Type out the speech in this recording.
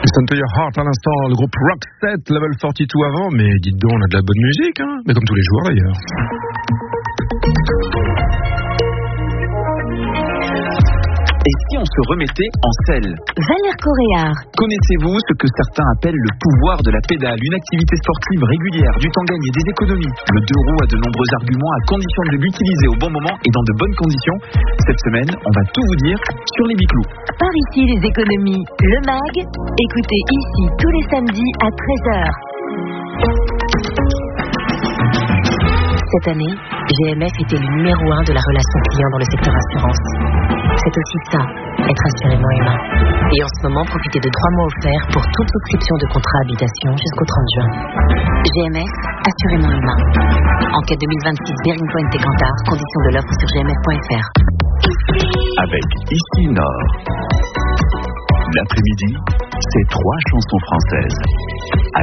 Listen to Your Heart à l'instant, le groupe Roxette, Level 42 avant, mais dites donc, on a de la bonne musique, hein, mais comme tous les jours d'ailleurs. Et si on se remettait en selle? Valère Coréard. Connaissez-vous ce que certains appellent le pouvoir de la pédale, une activité sportive régulière, du temps gagné, des économies? Le 2 roues a de nombreux arguments à condition de l'utiliser au bon moment et dans de bonnes conditions. Cette semaine, on va tout vous dire sur les biclous. Par ici les économies, le MAG. Écoutez ici tous les samedis à 13h. Cette année, GMF était le numéro 1 de la relation client dans le secteur assurance. C'est aussi ça, être assurément humain. Et en ce moment, profitez de 3 mois offerts pour toute souscription de contrat habitation jusqu'au 30 juin. GMF, assurément humain. Enquête 2026 Bearing Point et Cantar, conditions de l'offre sur gmf.fr. Avec Ici Nord. L'après-midi, c'est 3 chansons françaises. À